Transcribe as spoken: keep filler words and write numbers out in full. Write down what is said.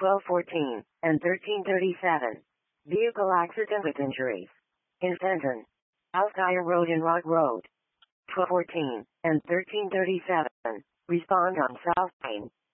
twelve fourteen and thirteen thirty-seven. Vehicle accident with injuries. In Fenton. Alkire Road and Rock Road. twelve fourteen and thirteen thirty-seven. Respond on South Main.